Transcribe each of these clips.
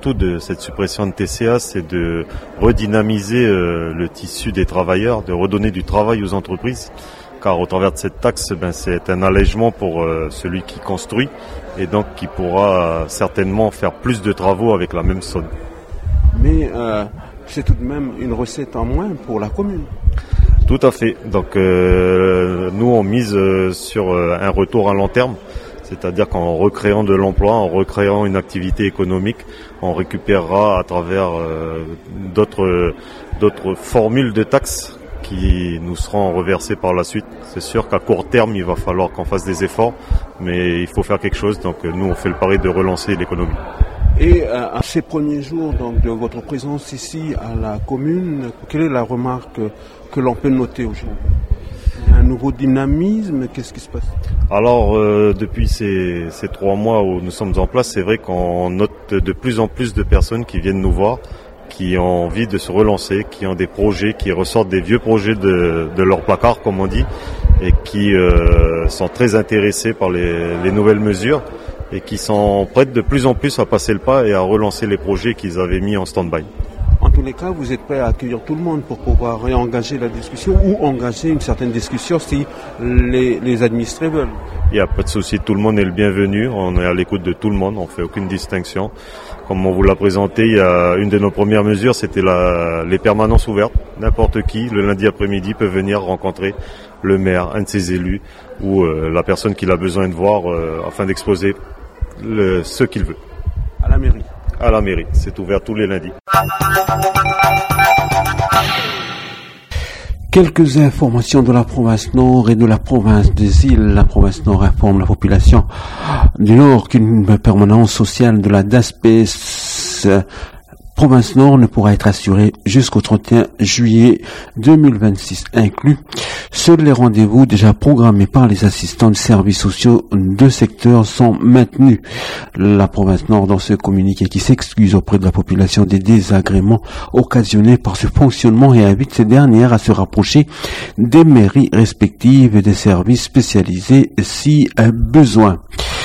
tout de cette suppression de TCA, c'est de redynamiser le tissu des travailleurs, de redonner du travail aux entreprises. Car au travers de cette taxe, c'est un allègement pour celui qui construit et donc qui pourra certainement faire plus de travaux avec la même somme. Mais c'est tout de même une recette en moins pour la commune. Tout à fait. Donc nous on mise sur un retour à long terme, c'est-à-dire qu'en recréant de l'emploi, en recréant une activité économique, on récupérera à travers d'autres formules de taxes qui nous seront reversés par la suite. C'est sûr qu'à court terme, il va falloir qu'on fasse des efforts, mais il faut faire quelque chose. Donc nous, on fait le pari de relancer l'économie. Et à ces premiers jours donc, de votre présence ici à la commune, quelle est la remarque que l'on peut noter aujourd'hui ? Il y a un nouveau dynamisme, qu'est-ce qui se passe ? Alors, depuis ces 3 mois où nous sommes en place, c'est vrai qu'on note de plus en plus de personnes qui viennent nous voir, qui ont envie de se relancer, qui ont des projets, qui ressortent des vieux projets de leur placard, comme on dit, et qui sont très intéressés par les nouvelles mesures et qui sont prêts de plus en plus à passer le pas et à relancer les projets qu'ils avaient mis en stand-by. En tous les cas, vous êtes prêts à accueillir tout le monde pour pouvoir réengager la discussion ou engager une certaine discussion si les administrés veulent. Il n'y a pas de souci, tout le monde est le bienvenu, on est à l'écoute de tout le monde, on ne fait aucune distinction. Comme on vous l'a présenté, il y a une de nos premières mesures, c'était les permanences ouvertes. N'importe qui, le lundi après-midi, peut venir rencontrer le maire, un de ses élus ou la personne qu'il a besoin de voir afin d'exposer ce qu'il veut. À la mairie. À la mairie, c'est ouvert tous les lundis. Quelques informations de la province Nord et de la province des îles. La province Nord informe la population du Nord qu'une permanence sociale de la DASPES province Nord ne pourra être assurée jusqu'au 31 juillet 2026 inclus. Seuls les rendez-vous déjà programmés par les assistants de services sociaux de secteur sont maintenus. La province Nord, dans ce communiqué qui s'excuse auprès de la population des désagréments occasionnés par ce fonctionnement et invite ces dernières à se rapprocher des mairies respectives et des services spécialisés si besoin.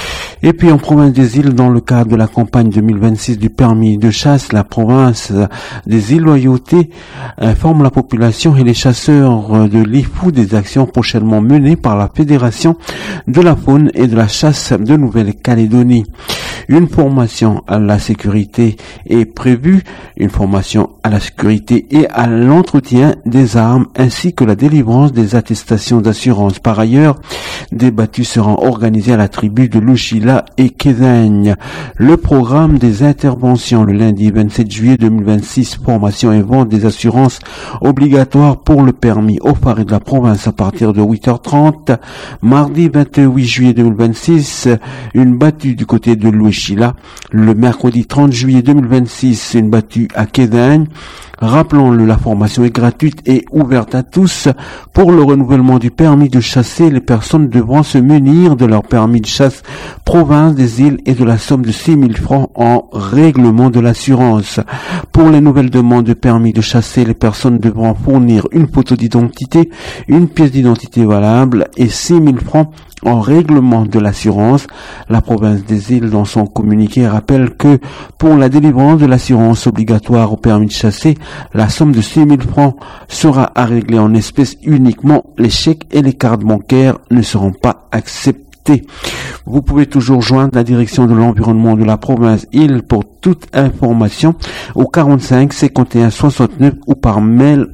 Et puis en province des îles, dans le cadre de la campagne 2026 du permis de chasse, la province des îles Loyauté informe la population et les chasseurs de l'IFU des actions prochainement menées par la Fédération de la faune et de la chasse de Nouvelle-Calédonie. Une formation à la sécurité est prévue, une formation à la sécurité et à l'entretien des armes ainsi que la délivrance des attestations d'assurance. Par ailleurs, des battues seront organisées à la tribu de Luchila et Kézaigne. Le programme des interventions le lundi 27 juillet 2026, formation et vente des assurances obligatoires pour le permis au phare de la province à partir de 8h30. Mardi 28 juillet 2026, une battue du côté de Luchila. Le mercredi 30 juillet 2026, une battue à Kézaigne. Rappelons-le, la formation est gratuite et ouverte à tous. Pour le renouvellement du permis de chasser, les personnes devront se munir de leur permis de chasse province des îles et de la somme de 6 000 francs en règlement de l'assurance. Pour les nouvelles demandes de permis de chasser, les personnes devront fournir une photo d'identité, une pièce d'identité valable et 6 000 francs en règlement de l'assurance. La province des îles, dans son communiqué, rappelle que pour la délivrance de l'assurance obligatoire au permis de chasser, la somme de 6 000 francs sera à régler en espèces uniquement. Les chèques et les cartes bancaires ne seront pas acceptés. Vous pouvez toujours joindre la direction de l'environnement de la province île pour toute information au 45 51 69 ou par mail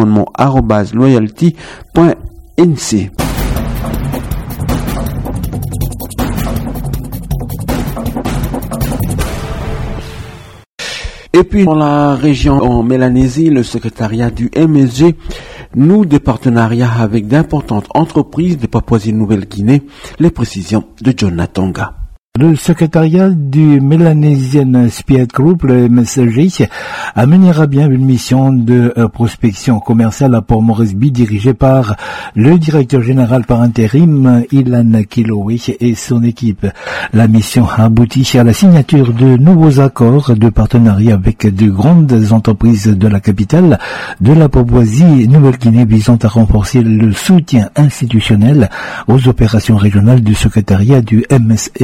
environnement@loyalty.nc. Et puis dans la région en Mélanésie, le secrétariat du MSG noue des partenariats avec d'importantes entreprises de Papouasie-Nouvelle-Guinée. Les précisions de John Natonga. Le secrétariat du Melanesian Spirit Group, le MSG, amènera bien une mission de prospection commerciale à Port-Moresby dirigée par le directeur général par intérim, Ilan Kilowe, et son équipe. La mission aboutit à la signature de nouveaux accords de partenariat avec de grandes entreprises de la capitale de la Papouasie-Nouvelle-Guinée visant à renforcer le soutien institutionnel aux opérations régionales du secrétariat du MSG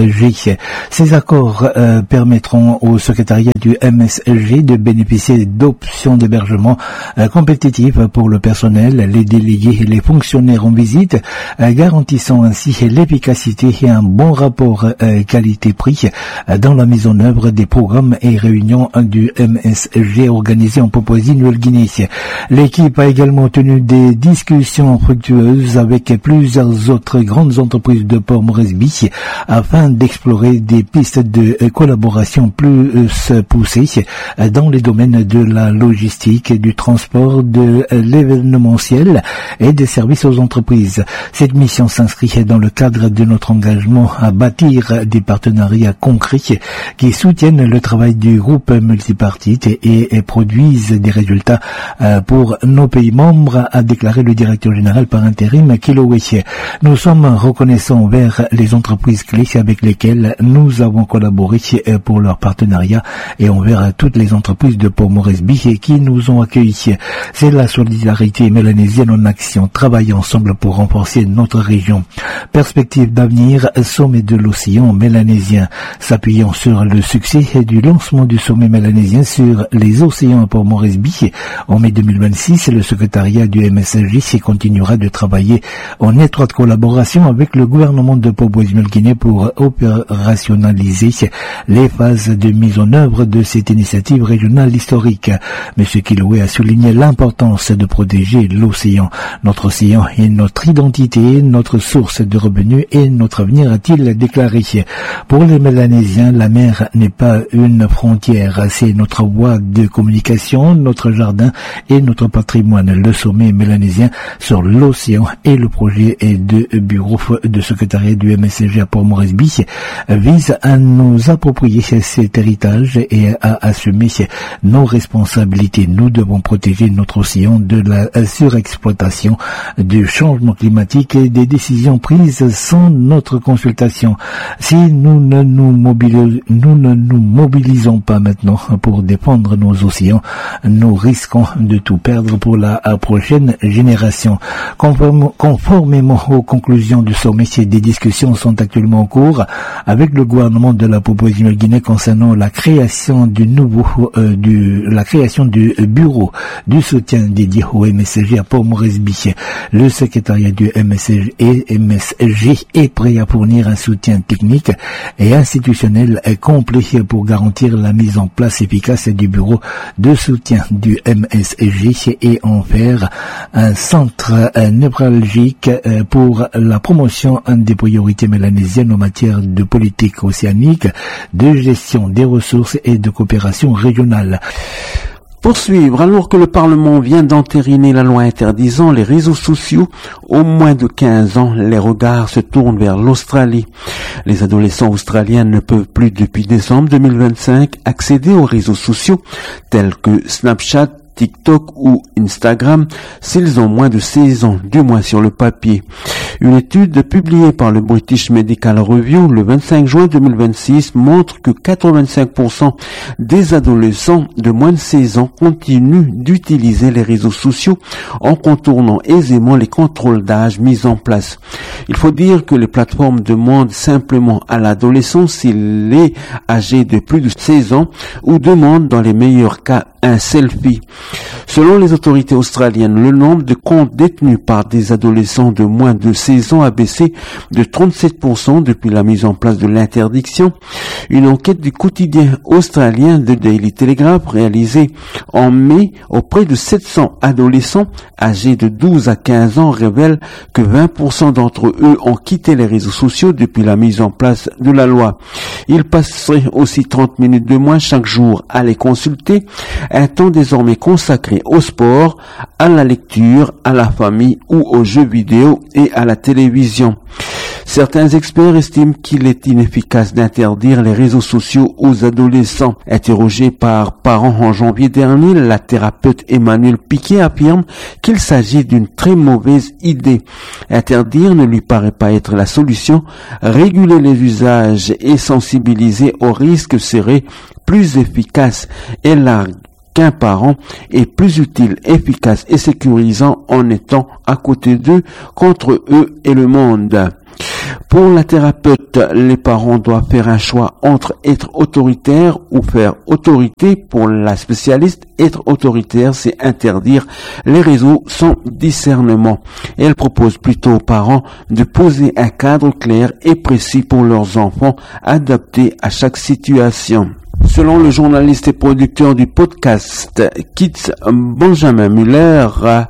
MSG. Ces accords permettront au secrétariat du MSG de bénéficier d'options d'hébergement compétitives pour le personnel, les délégués et les fonctionnaires en visite, garantissant ainsi l'efficacité et un bon rapport qualité-prix dans la mise en œuvre des programmes et réunions du MSG organisés en Papouasie-Nouvelle-Guinée. L'équipe a également tenu des discussions fructueuses avec plusieurs autres grandes entreprises de Port Moresby afin d'explorer des pistes de collaboration plus poussées dans les domaines de la logistique, du transport, de l'événementiel et des services aux entreprises. Cette mission s'inscrit dans le cadre de notre engagement à bâtir des partenariats concrets qui soutiennent le travail du groupe multipartite et produisent des résultats pour nos pays membres, a déclaré le directeur général par intérim Kilowe. Nous sommes reconnaissants envers les entreprises clés avec lesquelles nous avons collaboré pour leur partenariat et envers toutes les entreprises de Port Moresby qui nous ont accueillis. C'est la solidarité mélanésienne en action. Travailler ensemble pour renforcer notre région. Perspective d'avenir, sommet de l'océan mélanésien. S'appuyant sur le succès du lancement du sommet mélanésien sur les océans à Port Moresby en mai 2026, le secrétariat du MSG continuera de travailler en étroite collaboration avec le gouvernement de Papouasie-Nouvelle-Guinée pour opérationnaliser les phases de mise en œuvre de cette initiative régionale historique. M. Kilowe a souligné l'importance de protéger l'océan. Notre océan est notre identité, notre source de revenus et notre avenir, a-t-il déclaré. Pour les Mélanésiens, la mer n'est pas une frontière, c'est notre voie de communication, notre jardin et notre patrimoine. Le sommet mélanésien sur l'océan et le projet de bureau de secrétariat du MSG à Port Moresby vise à nous approprier cet héritage et à assumer nos responsabilités. Nous devons protéger notre océan de la surexploitation, du changement climatique et des décisions prises sans notre consultation. Si nous ne nous mobilisons pas maintenant pour défendre nos océans, nous risquons de tout perdre pour la prochaine génération. Conformément aux conclusions du sommet, des discussions sont actuellement en cours avec le gouvernement de la Papouasie-Nouvelle-Guinée concernant la création du bureau du soutien dédié au MSG à Port Moresby. Le secrétariat du MSG est prêt à fournir un soutien technique et institutionnel complet pour garantir la mise en place efficace du bureau de soutien du MSG et en faire un centre névralgique pour la promotion des priorités mélanésiennes en matière de politique océanique, de gestion des ressources et de coopération régionale. Poursuivre, alors que le Parlement vient d'entériner la loi interdisant les réseaux sociaux aux moins de 15 ans, les regards se tournent vers l'Australie. Les adolescents australiens ne peuvent plus depuis décembre 2025 accéder aux réseaux sociaux tels que Snapchat, TikTok ou Instagram s'ils ont moins de 16 ans, du moins sur le papier. Une étude publiée par le British Medical Review le 25 juin 2026 montre que 85% des adolescents de moins de 16 ans continuent d'utiliser les réseaux sociaux en contournant aisément les contrôles d'âge mis en place. Il faut dire que les plateformes demandent simplement à l'adolescent s'il est âgé de plus de 16 ans ou demandent dans les meilleurs cas un selfie. Selon les autorités australiennes, le nombre de comptes détenus par des adolescents de moins de 16 ans a baissé de 37% depuis la mise en place de l'interdiction. Une enquête du quotidien australien The Daily Telegraph réalisée en mai auprès de 700 adolescents âgés de 12 à 15 ans révèle que 20% d'entre eux ont quitté les réseaux sociaux depuis la mise en place de la loi. Ils passeraient aussi 30 minutes de moins chaque jour à les consulter, un temps désormais consacré au sport, à la lecture, à la famille ou aux jeux vidéo et à la télévision. Certains experts estiment qu'il est inefficace d'interdire les réseaux sociaux aux adolescents. Interrogée par Parents en janvier dernier, la thérapeute Emmanuelle Piquet affirme qu'il s'agit d'une très mauvaise idée. Interdire ne lui paraît pas être la solution. Réguler les usages et sensibiliser aux risques serait plus efficace. Elle largue qu'un parent est plus utile, efficace et sécurisant en étant à côté d'eux, contre eux et le monde. Pour la thérapeute adultes, les parents doivent faire un choix entre être autoritaire ou faire autorité. Pour la spécialiste, être autoritaire, c'est interdire les réseaux sans discernement. Elle propose plutôt aux parents de poser un cadre clair et précis pour leurs enfants, adapté à chaque situation. Selon le journaliste et producteur du podcast Kids, Benjamin Muller,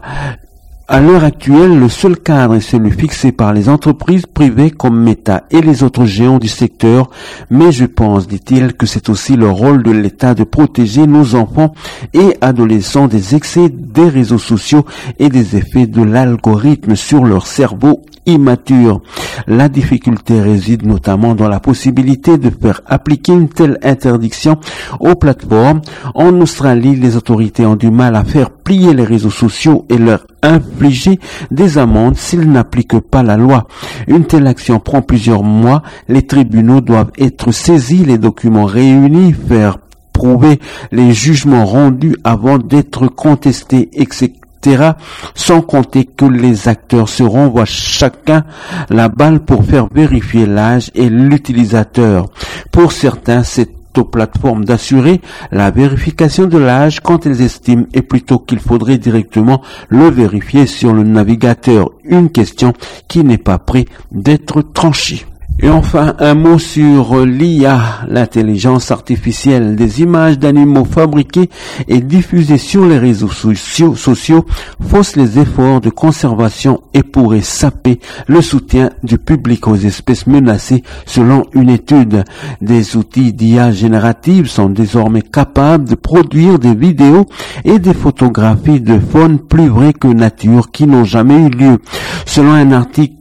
à l'heure actuelle, le seul cadre est celui fixé par les entreprises privées comme Meta et les autres géants du secteur, mais je pense, dit-il, que c'est aussi le rôle de l'État de protéger nos enfants et adolescents des excès des réseaux sociaux et des effets de l'algorithme sur leur cerveau immature. La difficulté réside notamment dans la possibilité de faire appliquer une telle interdiction aux plateformes. En Australie, les autorités ont du mal à faire plier les réseaux sociaux et leur infliger des amendes s'ils n'appliquent pas la loi. Une telle action prend plusieurs mois. Les tribunaux doivent être saisis, les documents réunis, faire prouver les jugements rendus avant d'être contestés, etc. Sans compter que les acteurs se renvoient chacun la balle pour faire vérifier l'âge et l'utilisateur. Pour certains, c'est aux plateformes d'assurer la vérification de l'âge quand elles estiment, et plutôt qu'il faudrait directement le vérifier sur le navigateur. Une question qui n'est pas près d'être tranchée. Et enfin, un mot sur l'IA, l'intelligence artificielle. Des images d'animaux fabriquées et diffusées sur les réseaux sociaux faussent les efforts de conservation et pourraient saper le soutien du public aux espèces menacées. Selon une étude, des outils d'IA générative sont désormais capables de produire des vidéos et des photographies de faune plus vraies que nature qui n'ont jamais eu lieu. Selon un article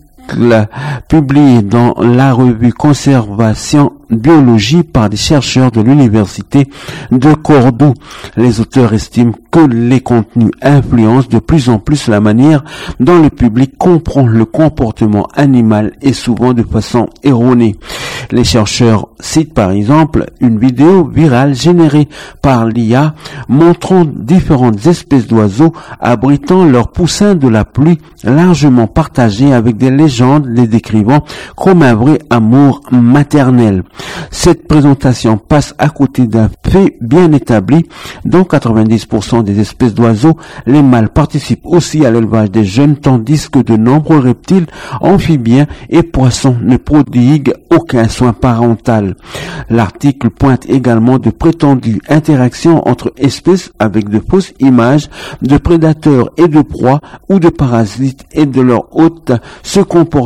publié dans la revue Conservation Biologie par des chercheurs de l'université de Cordoue. Les auteurs estiment que les contenus influencent de plus en plus la manière dont le public comprend le comportement animal et souvent de façon erronée. Les chercheurs citent par exemple une vidéo virale générée par l'IA montrant différentes espèces d'oiseaux abritant leurs poussins de la pluie, largement partagée avec des légendes les décrivant comme un vrai amour maternel. Cette présentation passe à côté d'un fait bien établi. Dans 90% des espèces d'oiseaux, les mâles participent aussi à l'élevage des jeunes, tandis que de nombreux reptiles, amphibiens et poissons ne prodiguent aucun soin parental. L'article pointe également de prétendues interactions entre espèces avec de fausses images de prédateurs et de proies ou de parasites et de leurs hôtes se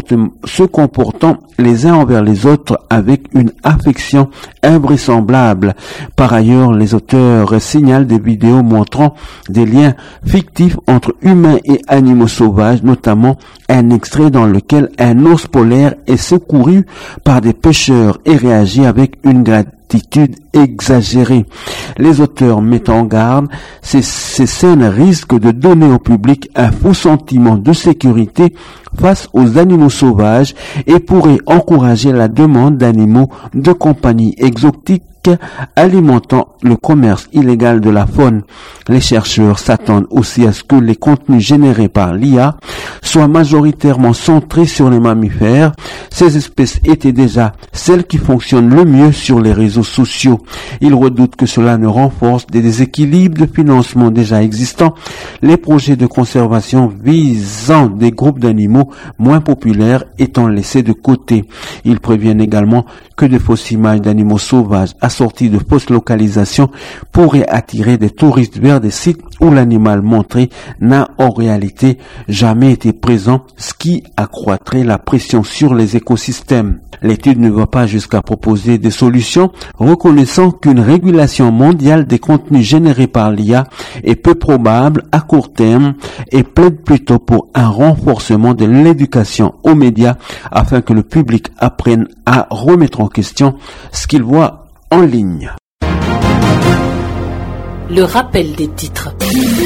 comportant les uns envers les autres avec une affection invraisemblable. Par ailleurs, les auteurs signalent des vidéos montrant des liens fictifs entre humains et animaux sauvages, notamment un extrait dans lequel un ours polaire est secouru par des pêcheurs et réagit avec une gratitude exagérée. Les auteurs mettent en garde, ces scènes risquent de donner au public un faux sentiment de sécurité face aux animaux sauvages et pourraient encourager la demande d'animaux de compagnie exotiques alimentant le commerce illégal de la faune. Les chercheurs s'attendent aussi à ce que les contenus générés par l'IA soient majoritairement centrés sur les mammifères. Ces espèces étaient déjà celles qui fonctionnent le mieux sur les réseaux sociaux. Ils redoutent que cela ne renforce des déséquilibres de financement déjà existants, les projets de conservation visant des groupes d'animaux moins populaires étant laissés de côté. Ils préviennent également que de fausses images d'animaux sauvages assorties de fausses localisations pourraient attirer des touristes vers des sites où l'animal montré n'a en réalité jamais été présent, ce qui accroîtrait la pression sur les écosystèmes. L'étude ne va pas jusqu'à proposer des solutions, reconnaissant qu'une régulation mondiale des contenus générés par l'IA est peu probable à court terme et plaide plutôt pour un renforcement de l'éducation aux médias afin que le public apprenne à remettre en question ce qu'il voit en ligne. Le rappel des titres.